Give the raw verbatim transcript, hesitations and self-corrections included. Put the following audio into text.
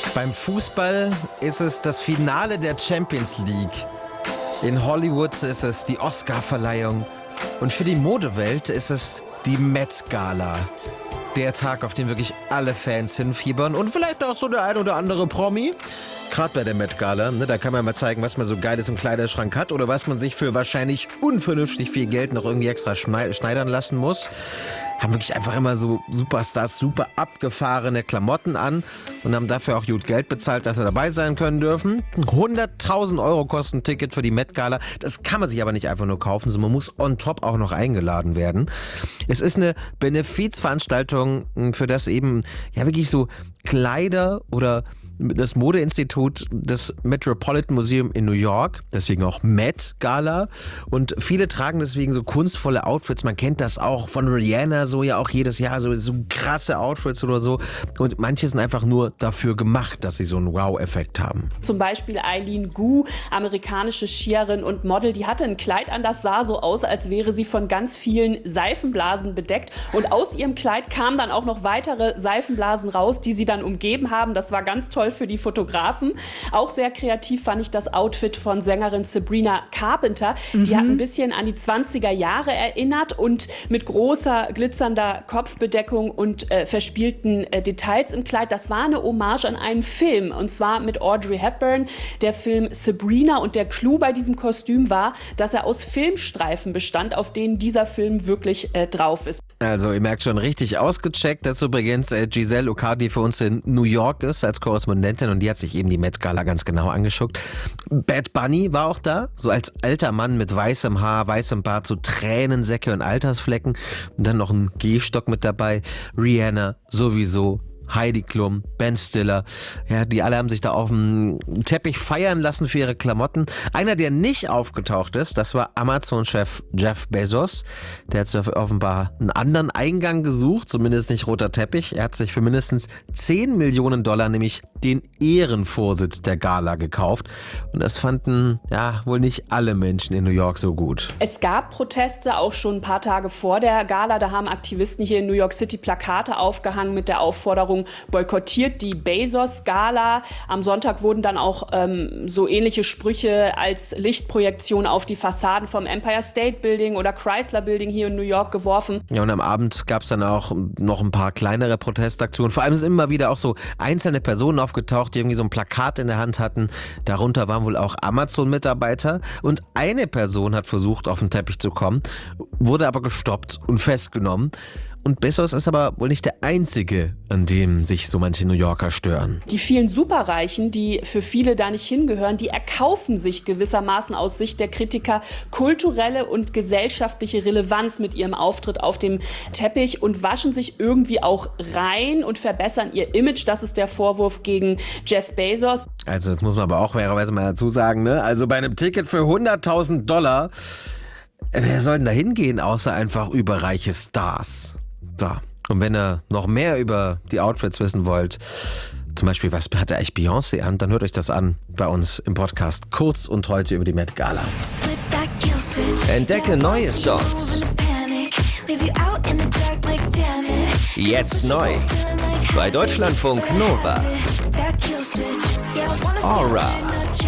Beim Fußball ist es das Finale der Champions League. In Hollywood ist es die Oscar-Verleihung. Und für die Modewelt ist es die Met-Gala. Der Tag, auf den wirklich alle Fans hinfiebern und vielleicht auch so der ein oder andere Promi. Gerade bei der Met-Gala, ne, da kann man mal zeigen, was man so Geiles im Kleiderschrank hat oder was man sich für wahrscheinlich unvernünftig viel Geld noch irgendwie extra schneidern lassen muss. Haben wirklich einfach immer so Superstars super abgefahrene Klamotten an und haben dafür auch gut Geld bezahlt, dass sie dabei sein können dürfen. hunderttausend Euro kostet ein Ticket für die Met-Gala. Das kann man sich aber nicht einfach nur kaufen, sondern man muss on top auch noch eingeladen werden. Es ist eine Benefizveranstaltung, für das eben ja wirklich so Kleider oder das Modeinstitut des Metropolitan Museum in New York, deswegen auch Met Gala. Und viele tragen deswegen so kunstvolle Outfits. Man kennt das auch von Rihanna, so ja auch jedes Jahr, so, so krasse Outfits oder so. Und manche sind einfach nur dafür gemacht, dass sie so einen Wow-Effekt haben. Zum Beispiel Eileen Gu, amerikanische Skierin und Model, die hatte ein Kleid an, das sah so aus, als wäre sie von ganz vielen Seifenblasen bedeckt. Und aus ihrem Kleid kamen dann auch noch weitere Seifenblasen raus, die sie dann umgeben haben. Das war ganz toll für die Fotografen. Auch sehr kreativ fand ich das Outfit von Sängerin Sabrina Carpenter. Mhm. Die hat ein bisschen an die zwanziger Jahre erinnert und mit großer, glitzernder Kopfbedeckung und äh, verspielten äh, Details im Kleid. Das war eine Hommage an einen Film, und zwar mit Audrey Hepburn, der Film Sabrina. Und der Clou bei diesem Kostüm war, dass er aus Filmstreifen bestand, auf denen dieser Film wirklich äh, drauf ist. Also ihr merkt schon, richtig ausgecheckt, dass übrigens äh, Giselle Ocardi für uns in New York ist als Korrespondentin und die hat sich eben die Met-Gala ganz genau angeschaut. Bad Bunny war auch da, so als alter Mann mit weißem Haar, weißem Bart, so Tränensäcke und Altersflecken und dann noch ein Gehstock mit dabei. Rihanna sowieso. Heidi Klum, Ben Stiller, ja, die alle haben sich da auf dem Teppich feiern lassen für ihre Klamotten. Einer, der nicht aufgetaucht ist, das war Amazon-Chef Jeff Bezos. Der hat sich offenbar einen anderen Eingang gesucht, zumindest nicht roter Teppich. Er hat sich für mindestens zehn Millionen Dollar nämlich den Ehrenvorsitz der Gala gekauft. Und das fanden ja wohl nicht alle Menschen in New York so gut. Es gab Proteste auch schon ein paar Tage vor der Gala. Da haben Aktivisten hier in New York City Plakate aufgehangen mit der Aufforderung, boykottiert die Bezos-Gala. Am Sonntag wurden dann auch ähm, so ähnliche Sprüche als Lichtprojektion auf die Fassaden vom Empire State Building oder Chrysler Building hier in New York geworfen. Ja, und am Abend gab es dann auch noch ein paar kleinere Protestaktionen. Vor allem sind immer wieder auch so einzelne Personen aufgetaucht, die irgendwie so ein Plakat in der Hand hatten. Darunter waren wohl auch Amazon-Mitarbeiter. Und eine Person hat versucht, auf den Teppich zu kommen, wurde aber gestoppt und festgenommen. Und Bezos ist aber wohl nicht der Einzige, an dem sich so manche New Yorker stören. Die vielen Superreichen, die für viele da nicht hingehören, die erkaufen sich gewissermaßen aus Sicht der Kritiker kulturelle und gesellschaftliche Relevanz mit ihrem Auftritt auf dem Teppich und waschen sich irgendwie auch rein und verbessern ihr Image. Das ist der Vorwurf gegen Jeff Bezos. Also jetzt muss man aber auch fairerweise mal dazu sagen, ne? Also bei einem Ticket für hunderttausend Dollar, wer soll denn da hingehen, außer einfach überreiche Stars? So, und wenn ihr noch mehr über die Outfits wissen wollt, zum Beispiel, was hatte eigentlich Beyoncé an, dann hört euch das an bei uns im Podcast Kurz und heute über die Met Gala. Entdecke neue Songs. Jetzt neu bei Deutschlandfunk Nova. Aura.